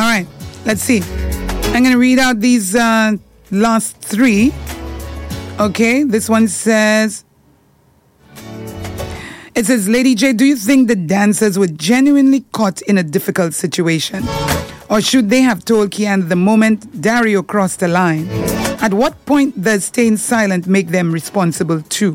All right, let's see. I'm going to read out these last three. Okay, this one says... It says, Lady J, do you think the dancers were genuinely caught in a difficult situation? Or should they have told Kiana the moment Dario crossed the line? At what point does staying silent make them responsible too?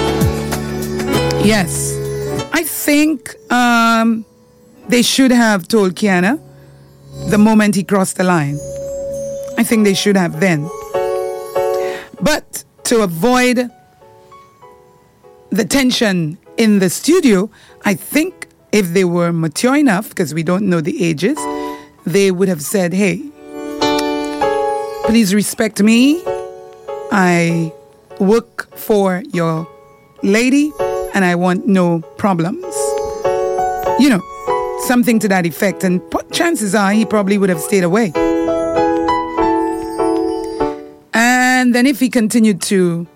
Yes, I think they should have told Kiana the moment he crossed the line. I think they should have then. But to avoid the tension in the studio, I think if they were mature enough, because we don't know the ages, they would have said, hey, please respect me. I work for your lady and I want no problems. You know, something to that effect. And chances are he probably would have stayed away. And then if he continued to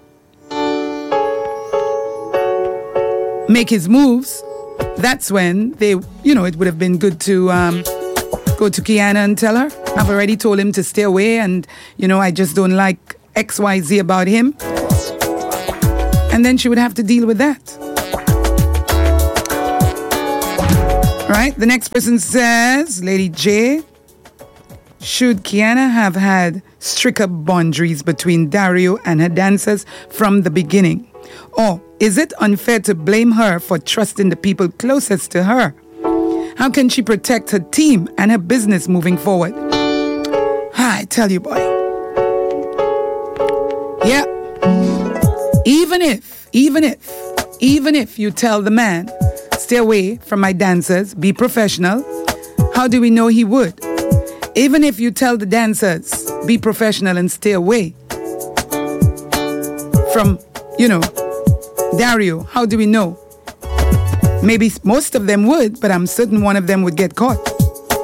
make his moves, that's when they, you know, it would have been good to go to Kiana and tell her, I've already told him to stay away and, you know, I just don't like XYZ about him. And then she would have to deal with that. Right? The next person says, Lady J, should Kiana have had stricter boundaries between Dario and her dancers from the beginning? Or is it unfair to blame her for trusting the people closest to her? How can she protect her team and her business moving forward? I tell you, boy. Yeah. Even if you tell the man, stay away from my dancers, be professional, how do we know he would? Even if you tell the dancers, be professional and stay away from, you know, Dario, how do we know? Maybe most of them would, but I'm certain one of them would get caught.